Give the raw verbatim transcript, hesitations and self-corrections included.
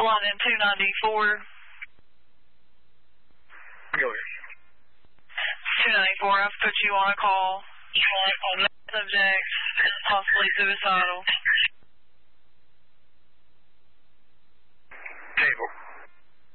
Line in two ninety-four. Go ahead. two ninety-four, I've put you on a call. Subject, possibly suicidal.